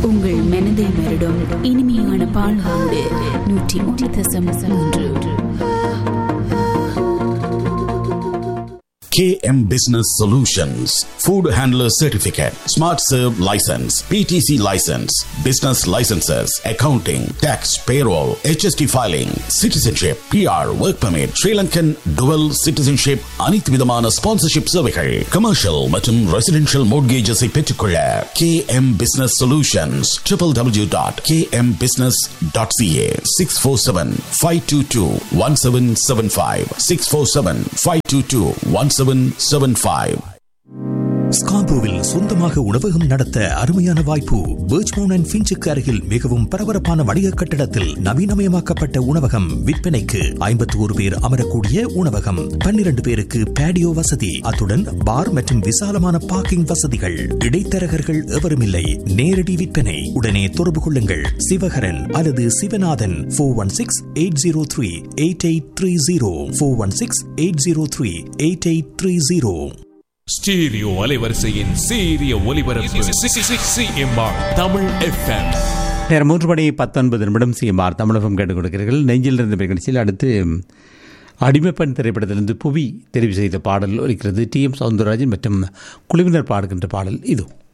உங்கள் மனதை வருடும் இனிமையான பால்வாண்டு 101.3 KM Business Solutions, Food Handler Certificate, Smart Serve License, PTC License, Business Licenses, Accounting, Tax, Payroll, HST Filing, Citizenship, PR, Work Permit, Sri Lankan Dual Citizenship, அனைத்து விதமான sponsorship சேவைகள், Commercial மற்றும் Residential Mortgages பெற்றுக்கொள்ள KM Business Solutions, www.kmbusiness.ca 647-522-1775 647-522-1775. ஸ்கார்பரோவில் சொந்தமாக உணவகம் நடத்த அருமையான வாய்ப்பு. பர்ச்மவுண்ட் அண்ட் ஃபின்ச்சுக்கு அருகில் மிகவும் பரபரப்பான வணிக கட்டடத்தில் நவீனமயமாக்கப்பட்ட உணவகம் விற்பனைக்கு. 51 பேர் அமரக்கூடிய உணவகம், 12 பேருக்கு பேடியோ வசதி, அத்துடன் பார் மற்றும் விசாலமான பார்க்கிங் வசதிகள். இடைத்தரகர்கள் எவரும் இல்லை. நேரடி விற்பனை. உடனே தொடர்பு கொள்ளுங்கள் சிவகரன் அல்லது சிவநாதன் 416-803-8830 416-803-8830. ஸ்டீரியோ அலைவரிசையின் சீரிய ஒலிபரப்பு சிஎம்ஆர் தமிழ் FM. நேரம் 3:19 சிஎம்ஆர் தமிழ் FM கேட்டுக் கொடுக்கிறீர்கள். நெஞ்சிலிருந்து நிகழ்ச்சியில் அடுத்து அடிமைப்பெண் திரைப்படத்திலிருந்து புவி தெரிவு செய்த பாடல் ஒலிக்கிறது. TM சௌந்தரராஜன் மற்றும் குழுவினர் பாடுகின்ற பாடல் இது.